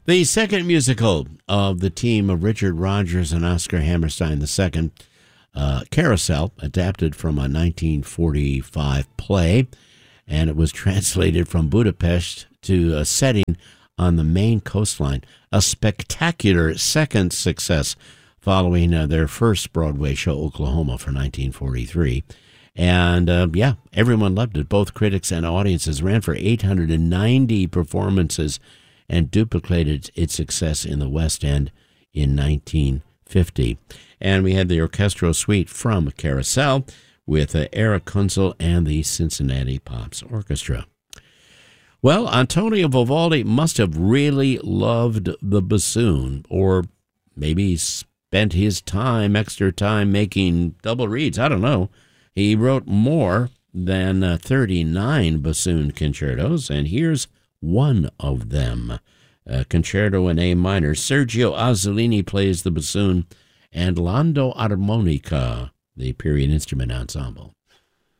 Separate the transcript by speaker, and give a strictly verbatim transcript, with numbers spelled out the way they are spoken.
Speaker 1: The second musical of the team of Richard Rodgers and Oscar Hammerstein the Second, uh, Carousel, adapted from a nineteen forty-five play, and it was translated from Budapest to a setting on the Maine coastline. A spectacular second success following uh, their first Broadway show, Oklahoma, for nineteen forty-three. And, uh, yeah, everyone loved it. Both critics and audiences. Ran for eight hundred ninety performances and duplicated its success in the West End in nineteen fifty. And we had the orchestral suite from Carousel with uh, Eric Kunzel and the Cincinnati Pops Orchestra. Well, Antonio Vivaldi must have really loved the bassoon, or maybe spent his time, extra time, making double reeds. I don't know. He wrote more than uh, thirty-nine bassoon concertos, and here's one of them, a concerto in A minor. Sergio Azzolini plays the bassoon, and Lando Armonica, the period instrument ensemble.